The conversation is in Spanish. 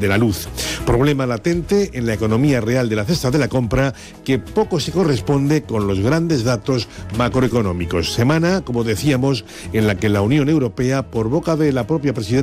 de la luz. Problema latente en la economía real de la cesta de la compra, que poco se corresponde con los grandes datos macroeconómicos. Semana, como decíamos, en la que la Unión Europea, por boca de la propia presidenta